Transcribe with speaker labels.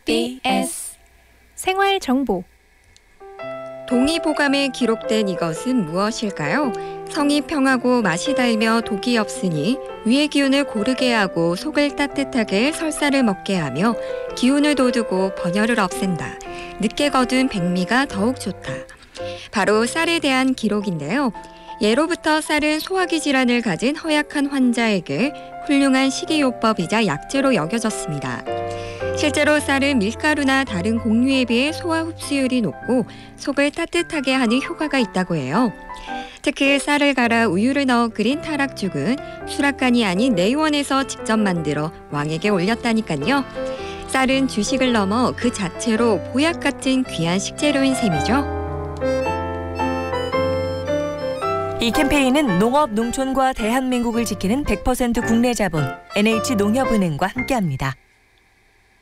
Speaker 1: SBS 생활정보.
Speaker 2: 동의보감에 기록된 이것은 무엇일까요? 성이 평하고 맛이 달며 독이 없으니 위의 기운을 고르게 하고 속을 따뜻하게 설사를 먹게 하며 기운을 돋우고 번열을 없앤다. 늦게 거둔 백미가 더욱 좋다. 바로 쌀에 대한 기록인데요. 예로부터 쌀은 소화기 질환을 가진 허약한 환자에게 훌륭한 식이요법이자 약재로 여겨졌습니다. 실제로 쌀은 밀가루나 다른 곡류에 비해 소화 흡수율이 높고 속을 따뜻하게 하는 효과가 있다고 해요. 특히 쌀을 갈아 우유를 넣어 끓인 타락죽은 수락관이 아닌 내원에서 직접 만들어 왕에게 올렸다니까요. 쌀은 주식을 넘어 그 자체로 보약 같은 귀한 식재료인 셈이죠.
Speaker 3: 이 캠페인은 농업, 농촌과 대한민국을 지키는 100% 국내 자본 NH농협은행과 함께합니다.